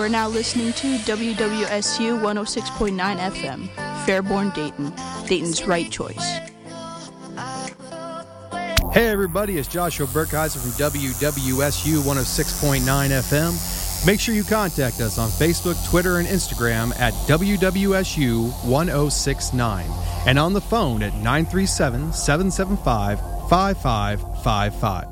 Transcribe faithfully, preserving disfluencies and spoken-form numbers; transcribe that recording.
We're now listening to W W S U one oh six point nine F M, Fairborn, Dayton, Dayton's right choice. Hey everybody, it's Joshua Burkheiser from W W S U one oh six point nine F M. Make sure you contact us on Facebook, Twitter, and Instagram at W W S U one oh six nine and on the phone at nine three seven, seven seven five, five five five five.